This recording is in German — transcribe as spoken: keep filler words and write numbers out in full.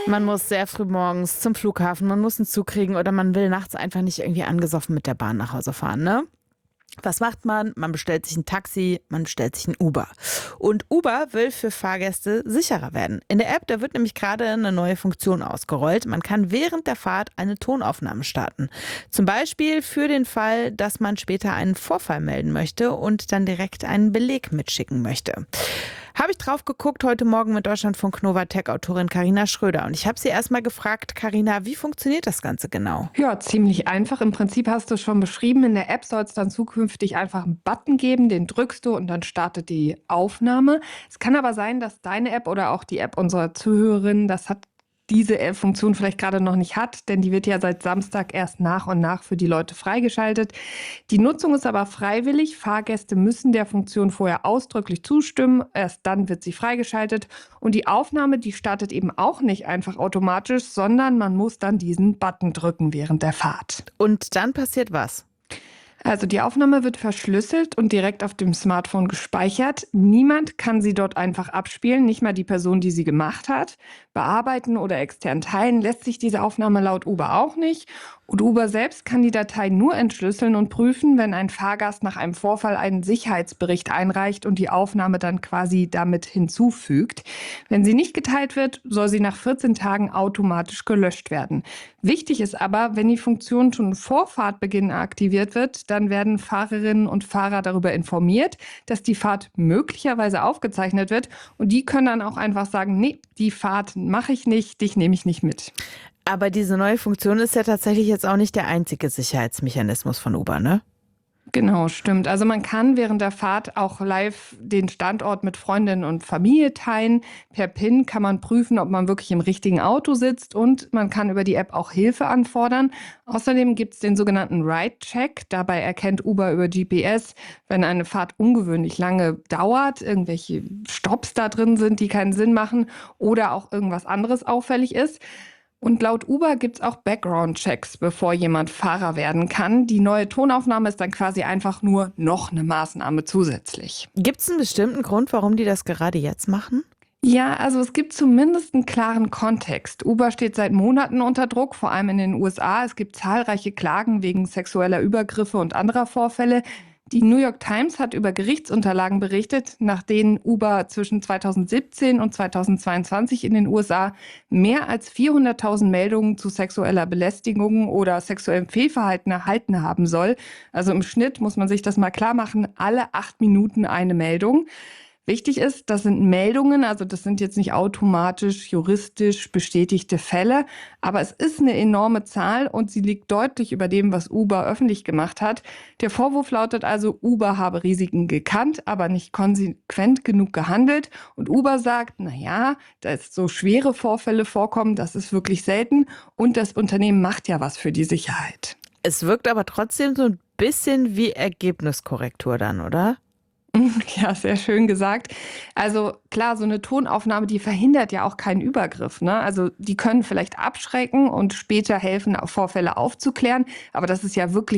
Man muss sehr früh morgens zum Flughafen, man muss einen Zug kriegen oder man will nachts einfach nicht irgendwie angesoffen mit der Bahn nach Hause fahren, ne? Was macht man? Man bestellt sich ein Taxi, man bestellt sich ein Uber. Und Uber will für Fahrgäste sicherer werden. In der App, da wird nämlich gerade eine neue Funktion ausgerollt. Man kann während der Fahrt eine Tonaufnahme starten. Zum Beispiel für den Fall, dass man später einen Vorfall melden möchte und dann direkt einen Beleg mitschicken möchte. Habe ich drauf geguckt heute Morgen mit Deutschlandfunk Nova Tech-Autorin Carina Schröder. Und ich habe sie erstmal gefragt, Carina, wie funktioniert das Ganze genau? Ja, ziemlich einfach. Im Prinzip hast du es schon beschrieben. In der App soll es dann zukünftig einfach einen Button geben, den drückst du und dann startet die Aufnahme. Es kann aber sein, dass deine App oder auch die App unserer Zuhörerinnen, das hat diese App Funktion vielleicht gerade noch nicht hat, denn die wird ja seit Samstag erst nach und nach für die Leute freigeschaltet. Die Nutzung ist aber freiwillig. Fahrgäste müssen der Funktion vorher ausdrücklich zustimmen. Erst dann wird sie freigeschaltet. Und die Aufnahme, die startet eben auch nicht einfach automatisch, sondern man muss dann diesen Button drücken während der Fahrt. Und dann passiert was? Also die Aufnahme wird verschlüsselt und direkt auf dem Smartphone gespeichert. Niemand kann sie dort einfach abspielen, nicht mal die Person, die sie gemacht hat. Bearbeiten oder extern teilen lässt sich diese Aufnahme laut Uber auch nicht. Und Uber selbst kann die Datei nur entschlüsseln und prüfen, wenn ein Fahrgast nach einem Vorfall einen Sicherheitsbericht einreicht und die Aufnahme dann quasi damit hinzufügt. Wenn sie nicht geteilt wird, soll sie nach vierzehn Tagen automatisch gelöscht werden. Wichtig ist aber, wenn die Funktion schon vor Fahrtbeginn aktiviert wird, dann werden Fahrerinnen und Fahrer darüber informiert, dass die Fahrt möglicherweise aufgezeichnet wird. Und die können dann auch einfach sagen, nee, die Fahrt mache ich nicht, dich nehme ich nicht mit. Aber diese neue Funktion ist ja tatsächlich jetzt auch nicht der einzige Sicherheitsmechanismus von Uber, ne? Genau, stimmt. Also man kann während der Fahrt auch live den Standort mit Freundinnen und Familie teilen. Per PIN kann man prüfen, ob man wirklich im richtigen Auto sitzt und man kann über die App auch Hilfe anfordern. Außerdem gibt es den sogenannten Ride-Check. Dabei erkennt Uber über G P S, wenn eine Fahrt ungewöhnlich lange dauert, irgendwelche Stopps da drin sind, die keinen Sinn machen oder auch irgendwas anderes auffällig ist. Und laut Uber gibt es auch Background-Checks, bevor jemand Fahrer werden kann. Die neue Tonaufnahme ist dann quasi einfach nur noch eine Maßnahme zusätzlich. Gibt es einen bestimmten Grund, warum die das gerade jetzt machen? Ja, also es gibt zumindest einen klaren Kontext. Uber steht seit Monaten unter Druck, vor allem in den U S A. Es gibt zahlreiche Klagen wegen sexueller Übergriffe und anderer Vorfälle. Die New York Times hat über Gerichtsunterlagen berichtet, nach denen Uber zwischen zweitausendsiebzehn und zweitausendzweiundzwanzig in den U S A mehr als vierhunderttausend Meldungen zu sexueller Belästigung oder sexuellem Fehlverhalten erhalten haben soll. Also im Schnitt muss man sich das mal klar machen, alle acht Minuten eine Meldung. Wichtig ist, das sind Meldungen, also das sind jetzt nicht automatisch juristisch bestätigte Fälle, aber es ist eine enorme Zahl und sie liegt deutlich über dem, was Uber öffentlich gemacht hat. Der Vorwurf lautet also, Uber habe Risiken gekannt, aber nicht konsequent genug gehandelt. Und Uber sagt, naja, dass so schwere Vorfälle vorkommen, das ist wirklich selten und das Unternehmen macht ja was für die Sicherheit. Es wirkt aber trotzdem so ein bisschen wie Ergebniskorrektur dann, oder? Ja, sehr schön gesagt. Also klar, so eine Tonaufnahme, die verhindert ja auch keinen Übergriff, ne? Also die können vielleicht abschrecken und später helfen, Vorfälle aufzuklären. Aber das ist ja wirklich